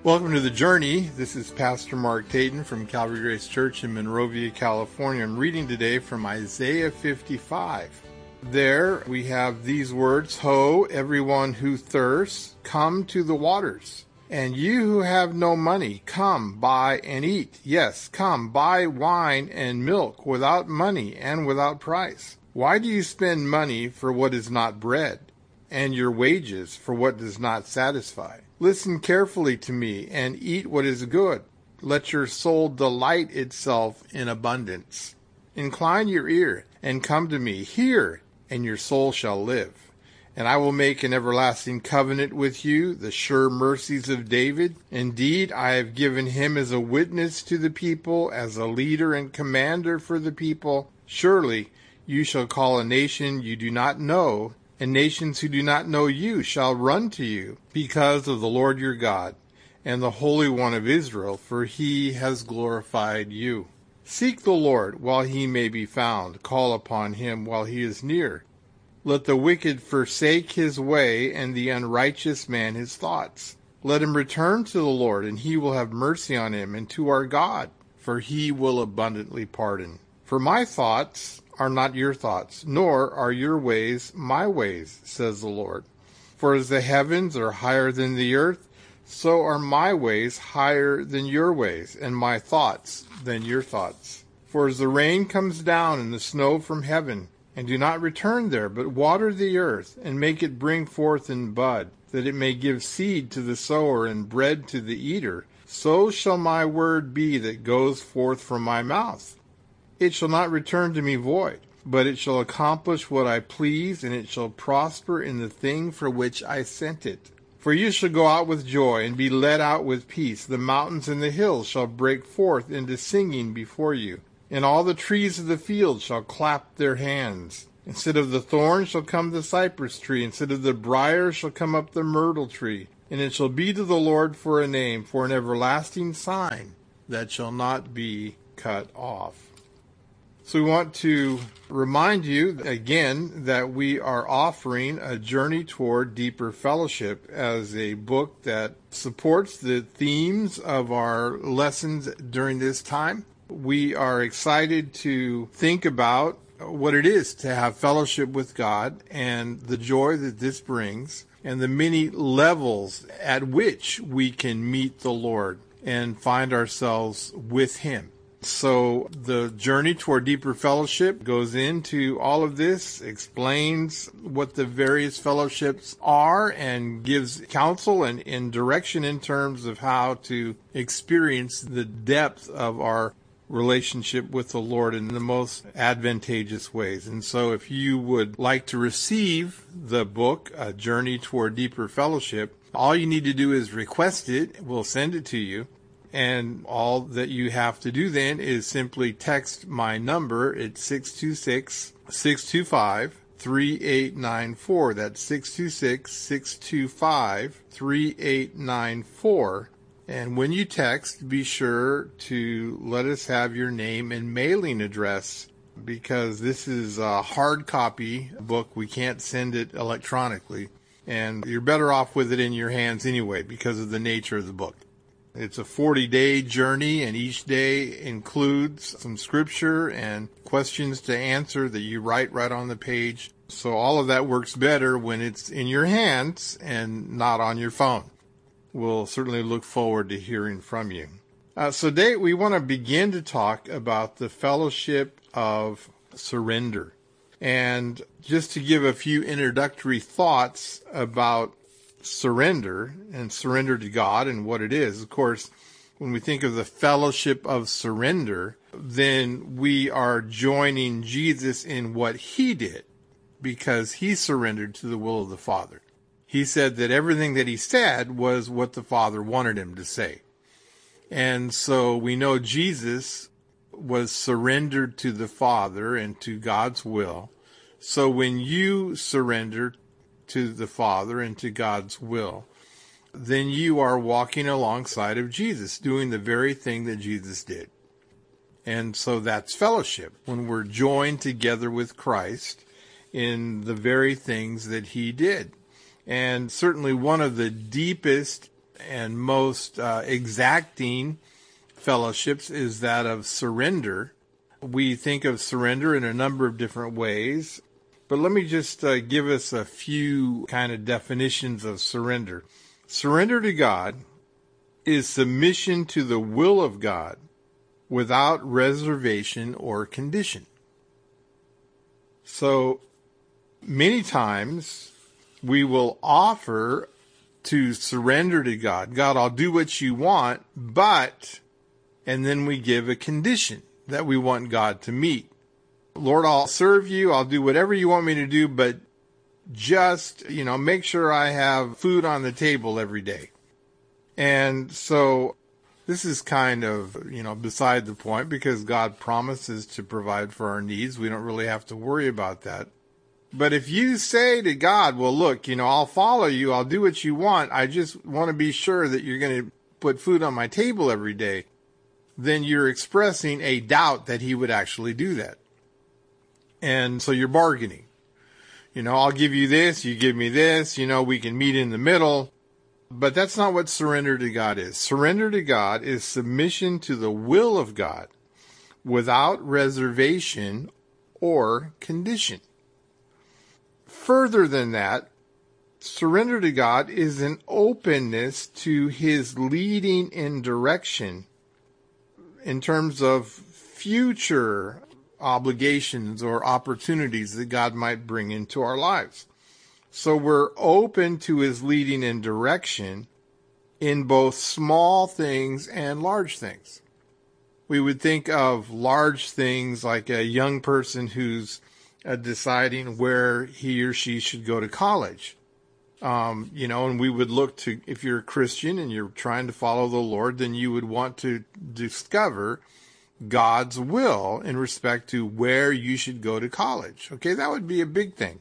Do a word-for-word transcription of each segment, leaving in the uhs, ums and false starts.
Welcome to The Journey. This is Pastor Mark Tayton from Calvary Grace Church in Monrovia, California. I'm reading today from Isaiah fifty-five. There we have these words, Ho, everyone who thirsts, come to the waters. And you who have no money, come, buy and eat. Yes, come, buy wine and milk without money and without price. Why do you spend money for what is not bread, and your wages for what does not satisfy? Listen carefully to me and eat what is good. Let your soul delight itself in abundance. Incline your ear and come to me. Hear, and your soul shall live. And I will make an everlasting covenant with you, the sure mercies of David. Indeed, I have given him as a witness to the people, as a leader and commander for the people. Surely you shall call a nation you do not know, and nations who do not know you shall run to you, because of the Lord your God, and the Holy One of Israel, for he has glorified you. Seek the Lord while he may be found. Call upon him while he is near. Let the wicked forsake his way, and the unrighteous man his thoughts. Let him return to the Lord, and he will have mercy on him, and to our God, for he will abundantly pardon. For my thoughts are not your thoughts, nor are your ways my ways, says the Lord. For as the heavens are higher than the earth, so are my ways higher than your ways, and my thoughts than your thoughts. For as the rain comes down and the snow from heaven, and do not return there, but water the earth, and make it bring forth and bud, that it may give seed to the sower and bread to the eater, so shall my word be that goes forth from my mouth. It shall not return to me void, but it shall accomplish what I please, and it shall prosper in the thing for which I sent it. For you shall go out with joy, and be led out with peace. The mountains and the hills shall break forth into singing before you, and all the trees of the field shall clap their hands. Instead of the thorn shall come the cypress tree, instead of the briar shall come up the myrtle tree. And it shall be to the Lord for a name, for an everlasting sign that shall not be cut off. So we want to remind you again that we are offering A Journey Toward Deeper Fellowship as a book that supports the themes of our lessons during this time. We are excited to think about what it is to have fellowship with God and the joy that this brings and the many levels at which we can meet the Lord and find ourselves with him. So the Journey Toward Deeper Fellowship goes into all of this, explains what the various fellowships are, and gives counsel and, and direction in terms of how to experience the depth of our relationship with the Lord in the most advantageous ways. And so if you would like to receive the book, A Journey Toward Deeper Fellowship, all you need to do is request it. We'll send it to you. And all that you have to do then is simply text my number. It's six two six, six two five, three eight nine four. That's six two six, six two five, three eight nine four. And when you text, be sure to let us have your name and mailing address, because this is a hard copy book. We can't send it electronically. And you're better off with it in your hands anyway because of the nature of the book. It's a forty-day journey, and each day includes some scripture and questions to answer that you write right on the page. So all of that works better when it's in your hands and not on your phone. We'll certainly look forward to hearing from you. Uh, so today we want to begin to talk about the fellowship of surrender. And just to give a few introductory thoughts about surrender and surrender to God and what it is. Of course, when we think of the fellowship of surrender, then we are joining Jesus in what he did, because he surrendered to the will of the Father. He said that everything that he said was what the Father wanted him to say. And so we know Jesus was surrendered to the Father and to God's will. So when you surrender to the Father and to God's will, then you are walking alongside of Jesus, doing the very thing that Jesus did. And so that's fellowship, when we're joined together with Christ in the very things that he did. And certainly one of the deepest and most uh, exacting fellowships is that of surrender. We think of surrender in a number of different ways, but let me just uh, give us a few kind of definitions of surrender. Surrender to God is submission to the will of God without reservation or condition. So many times we will offer to surrender to God. God, I'll do what you want, but, and then we give a condition that we want God to meet. Lord, I'll serve you. I'll do whatever you want me to do, but just, you know, make sure I have food on the table every day. And so this is kind of, you know, beside the point, because God promises to provide for our needs. We don't really have to worry about that. But if you say to God, well, look, you know, I'll follow you. I'll do what you want. I just want to be sure that you're going to put food on my table every day. Then you're expressing a doubt that he would actually do that. And so you're bargaining. You know, I'll give you this, you give me this, you know, we can meet in the middle. But that's not what surrender to God is. Surrender to God is submission to the will of God without reservation or condition. Further than that, surrender to God is an openness to his leading and direction in terms of future obligations or opportunities that God might bring into our lives. So we're open to his leading and direction in both small things and large things. We would think of large things like a young person who's uh, deciding where he or she should go to college. Um, you know, and we would look to, if you're a Christian and you're trying to follow the Lord, then you would want to discover God's will in respect to where you should go to college. Okay, that would be a big thing.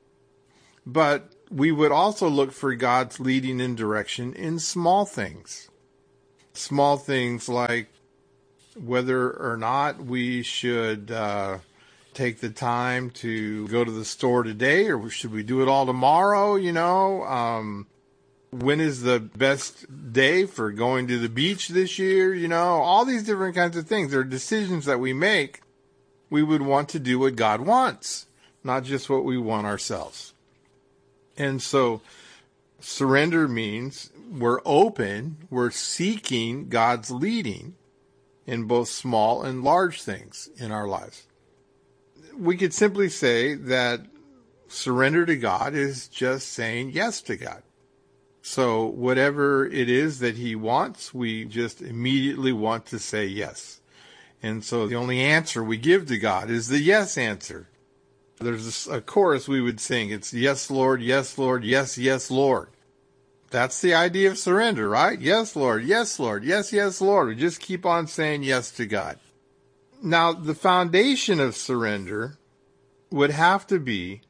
But we would also look for God's leading and direction in small things. Small things like whether or not we should uh, take the time to go to the store today, or should we do it all tomorrow, you know? Um, when is the best day for going to the beach this year, you know? All these different kinds of things. They're decisions that we make. We would want to do what God wants, not just what we want ourselves. And so surrender means we're open, we're seeking God's leading in both small and large things in our lives. We could simply say that surrender to God is just saying yes to God. So whatever it is that he wants, we just immediately want to say yes. And so the only answer we give to God is the yes answer. There's a chorus we would sing. It's yes, Lord, yes, Lord, yes, yes, Lord. That's the idea of surrender, right? Yes, Lord, yes, Lord, yes, yes, Lord. We just keep on saying yes to God. Now, the foundation of surrender would have to be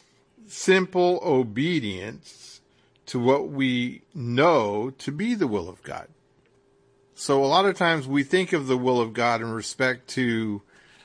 simple obedience to what we know to be the will of God. So a lot of times we think of the will of God in respect to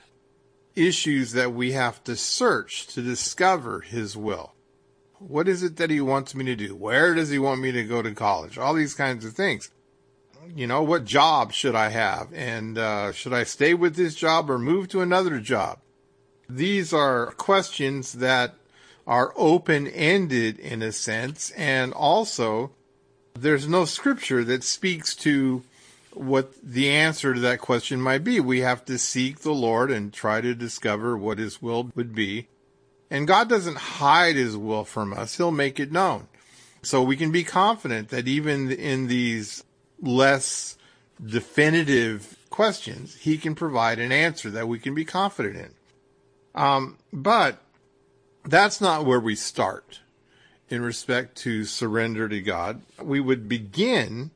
issues that we have to search to discover his will. What is it that he wants me to do? Where does he want me to go to college? All these kinds of things. You know, what job should I have? And uh, should I stay with this job or move to another job? These are questions that are open-ended in a sense, and also there's no scripture that speaks to what the answer to that question might be. We have to seek the Lord and try to discover what his will would be. And God doesn't hide his will from us. He'll make it known. So we can be confident that even in these less definitive questions, he can provide an answer that we can be confident in. Um, but that's not where we start in respect to surrender to God. We would begin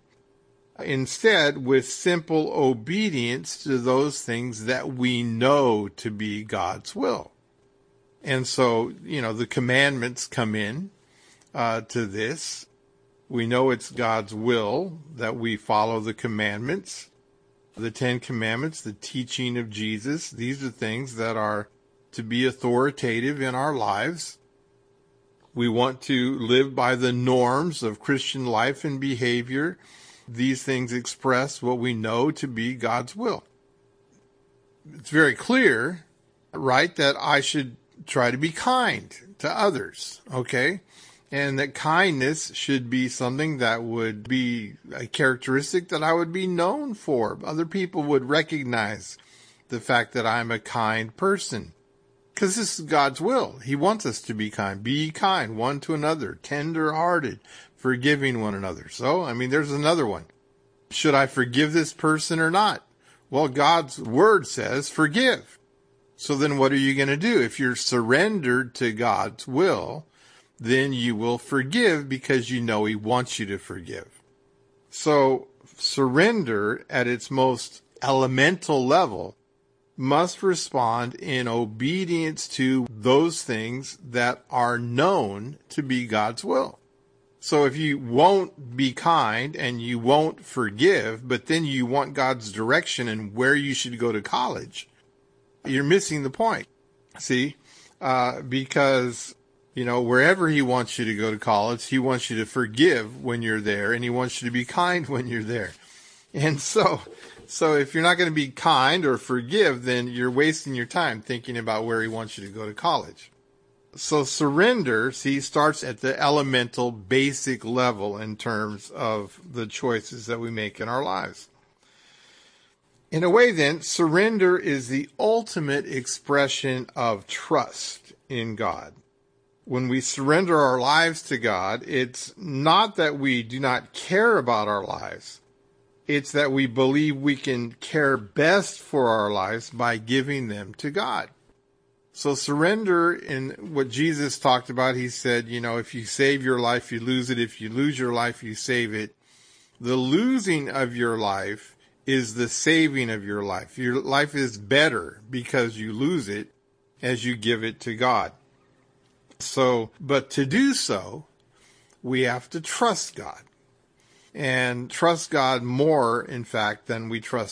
instead with simple obedience to those things that we know to be God's will. And so, you know, the commandments come in uh, to this. We know it's God's will that we follow the commandments, the Ten Commandments, the teaching of Jesus. These are things that are to be authoritative in our lives. We want to live by the norms of Christian life and behavior. These things express what we know to be God's will. It's very clear, right, that I should try to be kind to others, okay? And that kindness should be something that would be a characteristic that I would be known for. Other people would recognize the fact that I'm a kind person. Because this is God's will. He wants us to be kind. Be kind one to another, tender-hearted, forgiving one another. So, I mean, there's another one. Should I forgive this person or not? Well, God's word says forgive. So then what are you going to do? If you're surrendered to God's will, then you will forgive because you know He wants you to forgive. So surrender at its most elemental level must respond in obedience to those things that are known to be God's will. So if you won't be kind and you won't forgive, but then you want God's direction and where you should go to college, you're missing the point. See, uh, because, you know, wherever He wants you to go to college, He wants you to forgive when you're there, and He wants you to be kind when you're there. And so, so if you're not going to be kind or forgive, then you're wasting your time thinking about where He wants you to go to college. So surrender, see, starts at the elemental, basic level in terms of the choices that we make in our lives. In a way, then, surrender is the ultimate expression of trust in God. When we surrender our lives to God, it's not that we do not care about our lives. It's that we believe we can care best for our lives by giving them to God. So surrender, in what Jesus talked about, He said, you know, if you save your life, you lose it. If you lose your life, you save it. The losing of your life is the saving of your life. Your life is better because you lose it as you give it to God. So, but to do so, we have to trust God. And trust God more, in fact, than we trust